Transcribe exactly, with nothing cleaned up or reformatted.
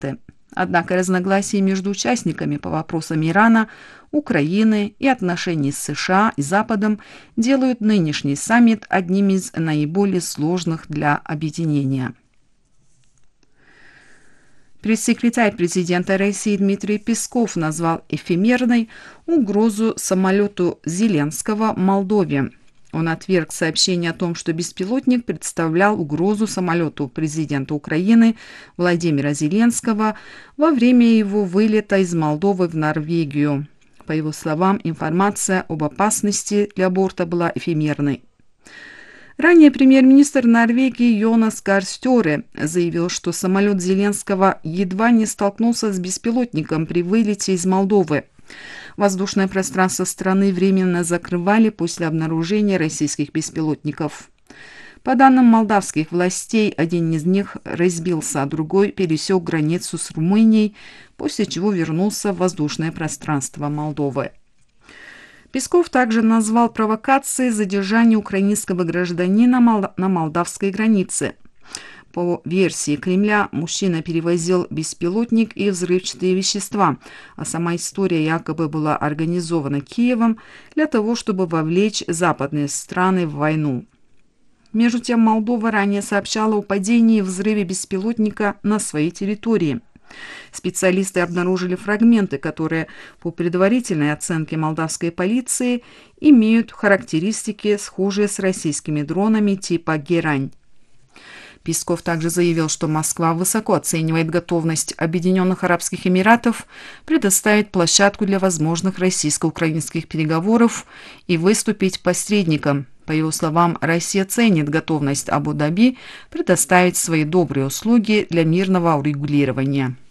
Однако разногласия между участниками по вопросам Ирана, Украины и отношений с США и Западом делают нынешний саммит одним из наиболее сложных для объединения. Пресс-секретарь президента России Дмитрий Песков назвал эфемерной угрозу самолету Зеленского Молдове. Он отверг сообщение о том, что беспилотник представлял угрозу самолету президента Украины Владимира Зеленского во время его вылета из Молдовы в Норвегию. По его словам, информация об опасности для борта была эфемерной. Ранее премьер-министр Норвегии Йонас Гар Стёре заявил, что самолет Зеленского едва не столкнулся с беспилотником при вылете из Молдовы. Воздушное пространство страны временно закрывали после обнаружения российских беспилотников. По данным молдавских властей, один из них разбился, а другой пересек границу с Румынией, после чего вернулся в воздушное пространство Молдовы. Песков также назвал провокацией задержание украинского гражданина на молдавской границе. По версии Кремля, мужчина перевозил беспилотник и взрывчатые вещества, а сама история якобы была организована Киевом для того, чтобы вовлечь западные страны в войну. Между тем, Молдова ранее сообщала о падении и взрыве беспилотника на своей территории. Специалисты обнаружили фрагменты, которые, по предварительной оценке молдавской полиции, имеют характеристики, схожие с российскими дронами типа «Герань». Песков также заявил, что Москва высоко оценивает готовность Объединенных Арабских Эмиратов предоставить площадку для возможных российско-украинских переговоров и выступить посредником. По его словам, Россия ценит готовность Абу-Даби предоставить свои добрые услуги для мирного урегулирования.